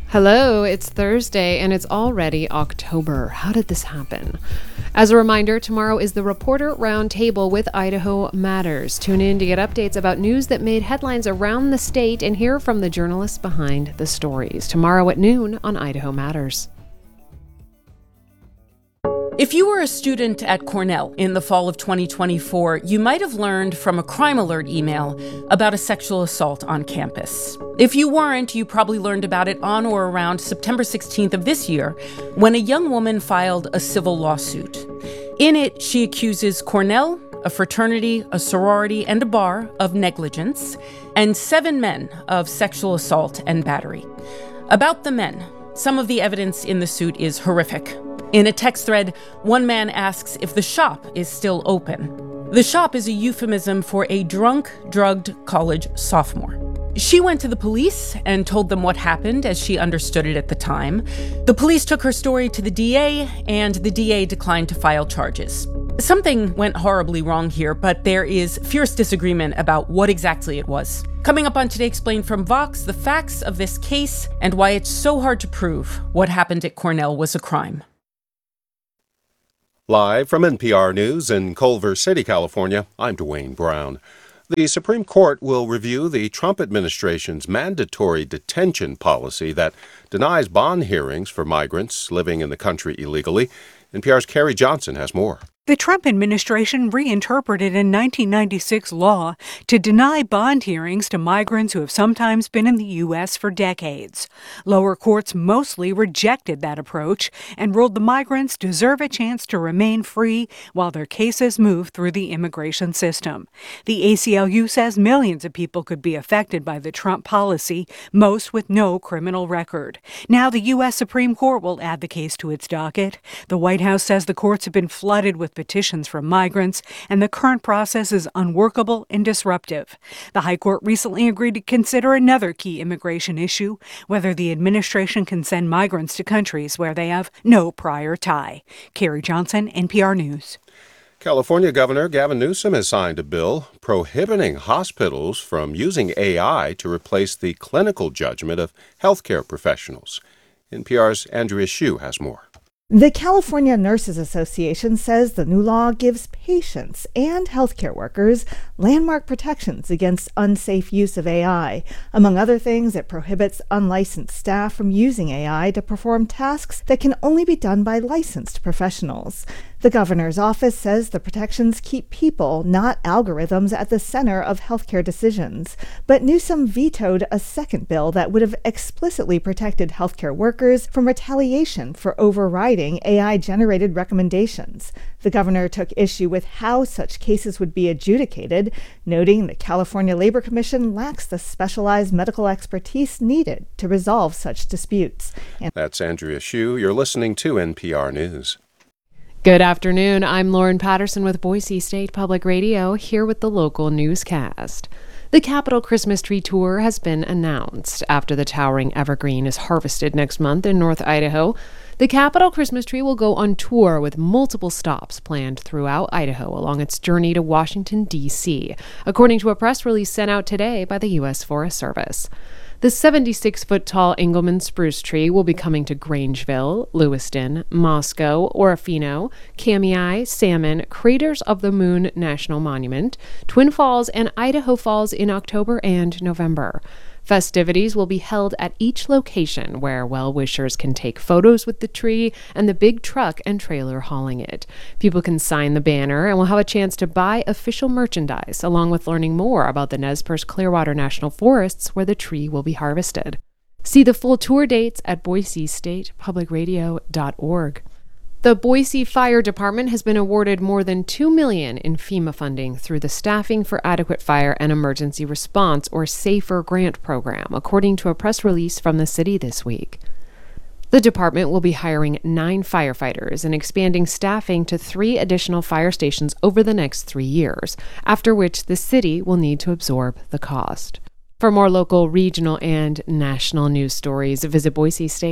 Hello, it's Thursday and it's already October. How did this happen? As a reminder, tomorrow is the Reporter Roundtable with Idaho Matters. Tune in to get updates about news that made headlines around the state and hear from the journalists behind the stories. Tomorrow at noon on Idaho Matters. If you were a student at Cornell in the fall of 2024, you might have learned from a crime alert email about a sexual assault on campus. If you weren't, you probably learned about it on or around September 16th of this year, when a young woman filed a civil lawsuit. In it, she accuses Cornell, a fraternity, a sorority, and a bar of negligence, and 7 men of sexual assault and battery. About the men, some of the evidence in the suit is horrific. In a text thread, one man asks if the shop is still open. The shop is a euphemism for a drunk, drugged college sophomore. She went to the police and told them what happened as she understood it at the time. The police took her story to the DA, and the DA declined to file charges. Something went horribly wrong here, but there is fierce disagreement about what exactly it was. Coming up on Today Explained from Vox, the facts of this case and why it's so hard to prove what happened at Cornell was a crime. Live from NPR News in Culver City, California, I'm Dwayne Brown. The Supreme Court will review the Trump administration's mandatory detention policy that denies bond hearings for migrants living in the country illegally. NPR's Carrie Johnson has more. The Trump administration reinterpreted a 1996 law to deny bond hearings to migrants who have sometimes been in the U.S. for decades. Lower courts mostly rejected that approach and ruled the migrants deserve a chance to remain free while their cases move through the immigration system. The ACLU says millions of people could be affected by the Trump policy, most with no criminal record. Now the U.S. Supreme Court will add the case to its docket. The White House says the courts have been flooded with petitions from migrants, and the current process is unworkable and disruptive. The High Court recently agreed to consider another key immigration issue, whether the administration can send migrants to countries where they have no prior tie. Carrie Johnson, NPR News. California Governor Gavin Newsom has signed a bill prohibiting hospitals from using AI to replace the clinical judgment of healthcare professionals. NPR's Andrea Hsu has more. The California Nurses Association says the new law gives patients and healthcare workers landmark protections against unsafe use of AI. Among other things, it prohibits unlicensed staff from using AI to perform tasks that can only be done by licensed professionals. The governor's office says the protections keep people, not algorithms, at the center of healthcare decisions. But Newsom vetoed a second bill that would have explicitly protected healthcare workers from retaliation for overriding AI-generated recommendations. The governor took issue with how such cases would be adjudicated, noting the California Labor Commission lacks the specialized medical expertise needed to resolve such disputes. That's Andrea Hsu. You're listening to NPR News. Good afternoon. I'm Lauren Patterson with Boise State Public Radio, here with the local newscast. The Capitol Christmas Tree Tour has been announced. After the towering evergreen is harvested next month in North Idaho, the Capitol Christmas Tree will go on tour with multiple stops planned throughout Idaho along its journey to Washington, D.C., according to a press release sent out today by the U.S. Forest Service. The 76-foot-tall Engelmann spruce tree will be coming to Grangeville, Lewiston, Moscow, Orofino, Kamei, Salmon, Craters of the Moon National Monument, Twin Falls, and Idaho Falls in October and November. Festivities will be held at each location where well-wishers can take photos with the tree and the big truck and trailer hauling it. People can sign the banner and will have a chance to buy official merchandise, along with learning more about the Nez Perce Clearwater National Forests where the tree will be harvested. See the full tour dates at boisestatepublicradio.org. The Boise Fire Department has been awarded more than $2 million in FEMA funding through the Staffing for Adequate Fire and Emergency Response, or SAFER, grant program, according to a press release from the city this week. The department will be hiring 9 firefighters and expanding staffing to 3 additional fire stations over the next 3 years, after which the city will need to absorb the cost. For more local, regional, and national news stories, visit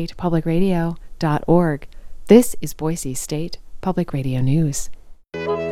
boisestatepublicradio.org. This is Boise State Public Radio News.